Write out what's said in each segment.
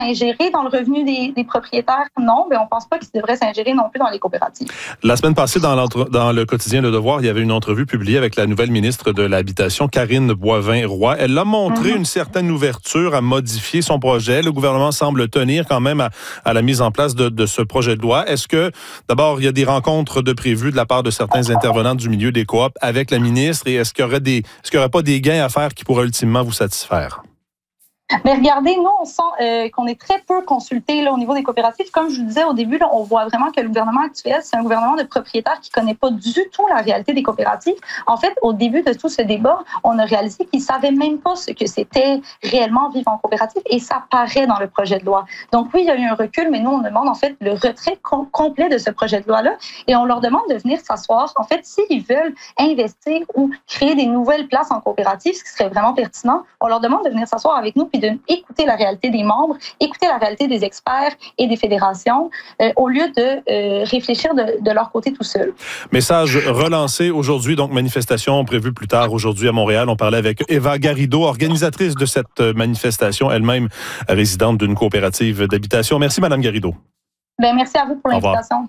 s'ingérer dans le revenu des propriétaires? Non, mais on ne pense pas qu'il devrait s'ingérer non plus dans les coopératives. La semaine passée, dans le quotidien Le Devoir, il y avait une entrevue publiée avec la nouvelle ministre de l'Habitation, Karine Boivin-Roy. Elle a montré une certaine ouverture à modifier son projet. Le gouvernement semble tenir quand même à la mise en place de ce projet de loi. Est-ce que, d'abord, il y a des rencontres de prévues de la part de certains intervenants du milieu des coops avec la ministre, et est-ce qu'il y aurait pas des gains à faire qui pourraient ultimement vous satisfaire? Mais regardez, nous, on sent qu'on est très peu consultés là, au niveau des coopératives. Comme je vous disais au début, là, on voit vraiment que le gouvernement actuel, c'est un gouvernement de propriétaires qui ne connaît pas du tout la réalité des coopératives. En fait, au début de tout ce débat, on a réalisé qu'ils ne savaient même pas ce que c'était réellement vivre en coopérative, et ça paraît dans le projet de loi. Donc oui, il y a eu un recul, mais nous, on demande en fait le retrait complet de ce projet de loi-là, et on leur demande de venir s'asseoir. En fait, s'ils veulent investir ou créer des nouvelles places en coopérative, ce qui serait vraiment pertinent, on leur demande de venir s'asseoir avec nous puis d'écouter la réalité des membres, écouter la réalité des experts et des fédérations, au lieu de réfléchir de leur côté tout seul. Message relancé aujourd'hui, donc manifestation prévue plus tard aujourd'hui à Montréal. On parlait avec Eva Garrido, organisatrice de cette manifestation, elle-même résidente d'une coopérative d'habitation. Merci, Madame Garrido. Bien, merci à vous pour l'invitation.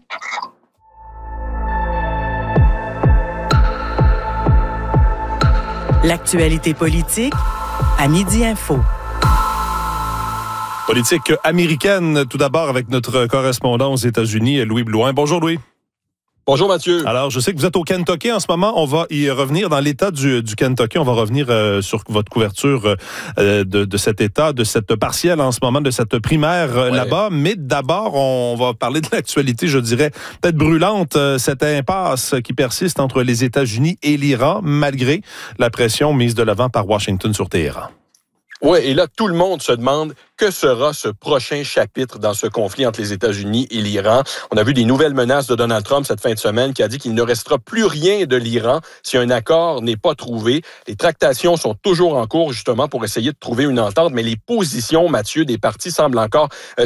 L'actualité politique à Midi Info. Politique américaine, tout d'abord avec notre correspondant aux États-Unis, Louis Blouin. Bonjour, Louis. Bonjour, Mathieu. Alors, je sais que vous êtes au Kentucky en ce moment. On va y revenir dans l'État du Kentucky. On va revenir sur votre couverture de cet État, de cette partielle en ce moment, de cette primaire là-bas. Mais d'abord, on va parler de l'actualité, je dirais, peut-être brûlante, cette impasse qui persiste entre les États-Unis et l'Iran, malgré la pression mise de l'avant par Washington sur Téhéran. Oui, et là, tout le monde se demande que sera ce prochain chapitre dans ce conflit entre les États-Unis et l'Iran. On a vu des nouvelles menaces de Donald Trump cette fin de semaine qui a dit qu'il ne restera plus rien de l'Iran si un accord n'est pas trouvé. Les tractations sont toujours en cours, justement, pour essayer de trouver une entente, mais les positions, Mathieu, des partis semblent encore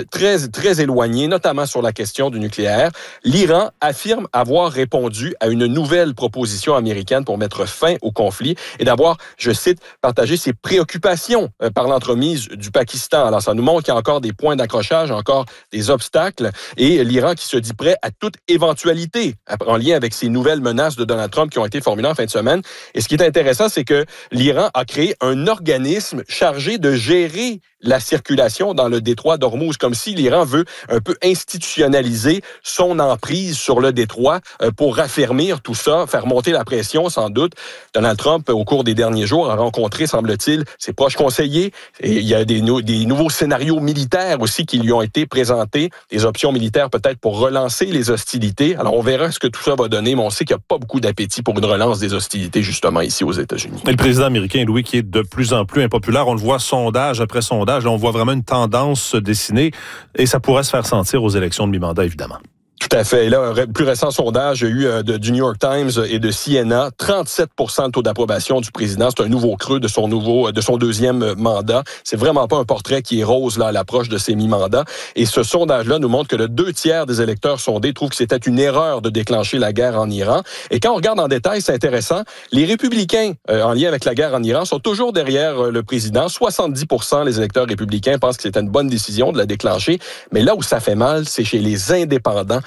très éloignées, notamment sur la question du nucléaire. L'Iran affirme avoir répondu à une nouvelle proposition américaine pour mettre fin au conflit et d'avoir, je cite, partagé ses préoccupations par l'entremise du Pakistan. Alors, ça nous montre qu'il y a encore des points d'accrochage, encore des obstacles, et l'Iran qui se dit prêt à toute éventualité en lien avec ces nouvelles menaces de Donald Trump qui ont été formulées en fin de semaine. Et ce qui est intéressant, c'est que l'Iran a créé un organisme chargé de gérer la circulation dans le détroit d'Ormuz, comme si l'Iran veut un peu institutionnaliser son emprise sur le détroit pour raffermir tout ça, faire monter la pression, sans doute. Donald Trump, au cours des derniers jours, a rencontré, semble-t-il, ses proches conseillers. Et il y a des nouveaux scénarios militaires aussi qui lui ont été présentés, des options militaires peut-être pour relancer les hostilités. Alors, on verra ce que tout ça va donner, mais on sait qu'il n'y a pas beaucoup d'appétit pour une relance des hostilités, justement, ici aux États-Unis. Et le président américain, Louis, qui est de plus en plus impopulaire, on le voit sondage après sondage, là, on voit vraiment une tendance se dessiner, et ça pourrait se faire sentir aux élections de mi-mandat, évidemment. Tout à fait. Et là, un plus récent sondage du New York Times et de CNN, 37% de taux d'approbation du président. C'est un nouveau creux de son deuxième mandat. C'est vraiment pas un portrait qui est rose là à l'approche de ses mi-mandats. Et ce sondage-là nous montre que le 2/3 des électeurs sondés trouvent que c'était une erreur de déclencher la guerre en Iran. Et quand on regarde en détail, c'est intéressant. Les républicains, en lien avec la guerre en Iran, sont toujours derrière le président. 70% des électeurs républicains pensent que c'était une bonne décision de la déclencher. Mais là où ça fait mal, c'est chez les indépendants.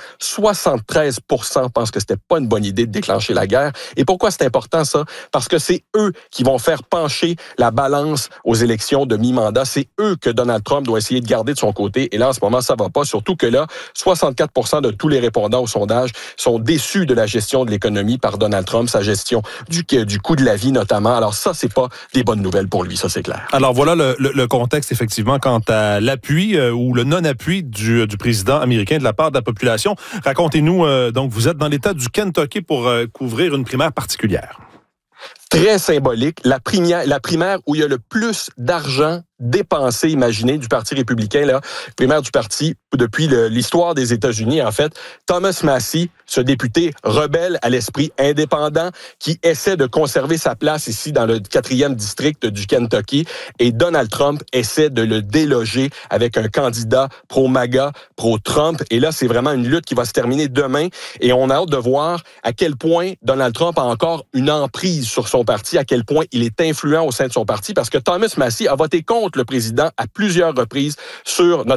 73% pensent que c'était pas une bonne idée de déclencher la guerre. Et pourquoi c'est important, ça? Parce que c'est eux qui vont faire pencher la balance aux élections de mi-mandat. C'est eux que Donald Trump doit essayer de garder de son côté. Et là, en ce moment, ça va pas. Surtout que là, 64% de tous les répondants au sondage sont déçus de la gestion de l'économie par Donald Trump, sa gestion du coût de la vie notamment. Alors ça, c'est pas des bonnes nouvelles pour lui, ça c'est clair. Alors voilà le contexte, effectivement, quant à l'appui ou le non-appui du président américain de la part de la population. Racontez-nous, donc, vous êtes dans l'État du Kentucky pour couvrir une primaire particulière. Très symbolique, la primaire où il y a le plus d'argent dépensé, imaginez, du Parti républicain, là, primaire du parti depuis l'histoire des États-Unis, en fait. Thomas Massie, ce député rebelle à l'esprit indépendant qui essaie de conserver sa place ici dans le 4e district du Kentucky, et Donald Trump essaie de le déloger avec un candidat pro-MAGA, pro-Trump. Et là, c'est vraiment une lutte qui va se terminer demain, et on a hâte de voir à quel point Donald Trump a encore une emprise sur son parti, à quel point il est influent au sein de son parti, parce que Thomas Massie a voté contre le président à plusieurs reprises sur